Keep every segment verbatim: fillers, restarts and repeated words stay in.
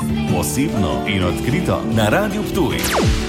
Osebno in odkrito na Radiu Ptuj.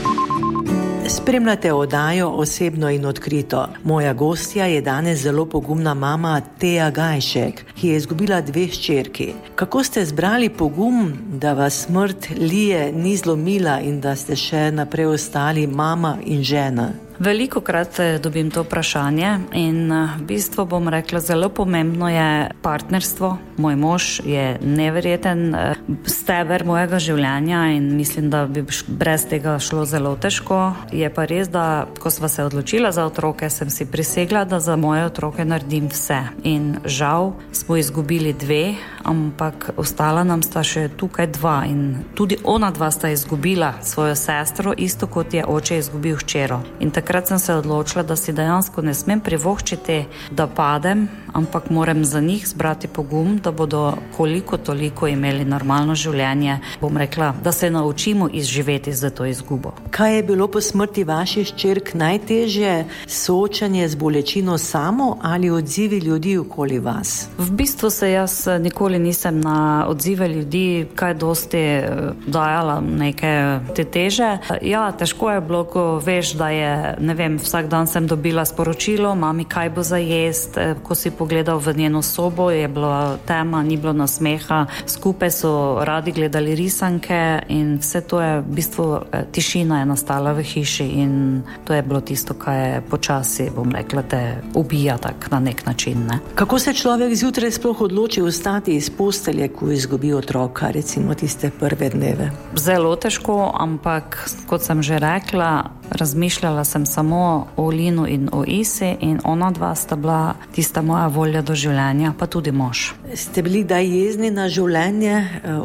Spremljate oddajo Osebno in odkrito. Moja gostja je danes zelo pogumna mama Teja Gajšek, ki je izgubila dve hčerki. Kako ste zbrali pogum, da vas smrt Lije ni zlomila in da ste še naprej ostali mama in žena? Veliko krat dobim to vprašanje in v bistvu bom rekla, zelo pomembno je partnerstvo. Moj mož je neverjeten steber mojega življenja in mislim, da bi brez tega šlo zelo težko. Je pa res, da ko sva se odločila za otroke, sem si prisegla, da za moje otroke naredim vse. In žal smo izgubili dve, ampak ostala nam sta še tukaj dva in tudi ona dva sta izgubila svojo sestro, isto kot je oče izgubil hčero. In takrat sem se odločila, da si dejansko ne smem privoščiti, da padem, ampak moram za njih zbrati pogum, da bodo koliko toliko imeli normalno življenje. Bom rekla, da se naučimo izživeti za to izgubo. Kaj je bilo po smrti vaših hčerk najtežje? Soočanje z bolečino samo ali odzivi ljudi okoli vas? V bistvu se jaz nikoli nisem na odzive ljudi kaj dosti dajala neke te teže. Ja, težko je bilo, ko veš, da je, ne vem, vsak dan sem dobila sporočilo, mami, kaj bo za jest. Ko si pogledal v njeno sobo, je bila tema, ni bilo nasmeha. Skupaj so radi gledali risanke in vse to je, v bistvu, tišina je nastala v hiši in to je bilo tisto, kaj je počasi, bom rekla, te ubija tak na nek način. Ne? Kako se človek zjutraj sploh odloči ostati iz postelje, ko izgubi otroka, recimo tiste prve dneve? Zelo težko, ampak kot sem že rekla, razmišljala sem samo o Linu in o Isi in ona dva sta bila tista moja volja do življenja, pa tudi mož. Ste bili kdaj jezni na življenje,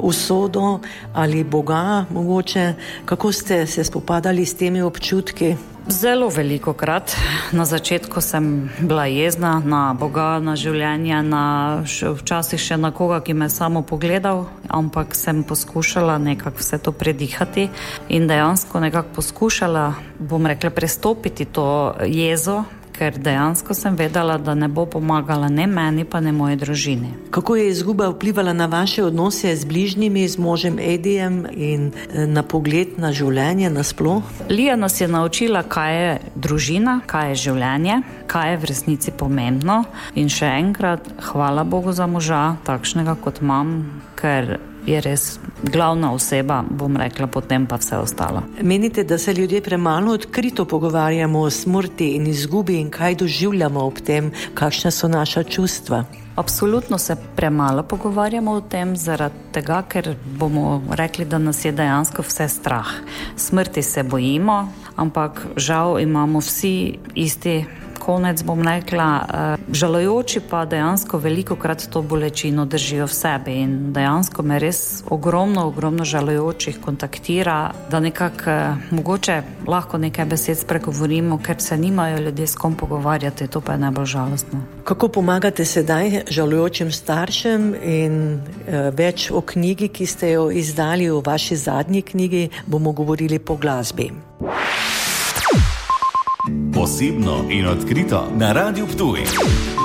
usodo ali Boga mogoče? Kako ste se spopadali s temi občutki? Zelo veliko krat. Na začetku sem bila jezna na Boga, na življenje, na včasih še na koga, ki me samo pogledal, ampak sem poskušala nekako vse to predihati in dejansko nekako poskušala, bom rekla, prestopiti to jezo, ker dejansko sem vedela, da ne bo pomagala ne meni, pa ne moji družini. Kako je izguba vplivala na vaše odnose z bližnjimi, z možem Edijem in na pogled na življenje nasploh? Lija nas je naučila, kaj je družina, kaj je življenje, kaj je v resnici pomembno in še enkrat hvala Bogu za moža, takšnega kot imam, ker je res glavna oseba, bom rekla, potem pa vse ostalo. Menite, da se ljudje premalo odkrito pogovarjamo o smrti in izgubi in kaj doživljamo ob tem, kakšna so naša čustva? Absolutno se premalo pogovarjamo o tem, zaradi tega, ker bomo rekli, da nas je dejansko vse strah. Smrti se bojimo, ampak žal imamo vsi isti konec, bom rekla, žalojoči pa dejansko veliko krat to bolečino držijo v sebi in dejansko me res ogromno, ogromno žalojočih kontaktira, da nekako mogoče lahko nekaj besed spregovorimo, ker se nimajo ljudje s kom pogovarjati, to pa je najbolj žalostno. Kako pomagate sedaj žalojočim staršem in e, več o knjigi, ki ste jo izdali, v vaši zadnji knjigi, bomo govorili po glasbi. Osebno in odkrito na Radiu Ptuj.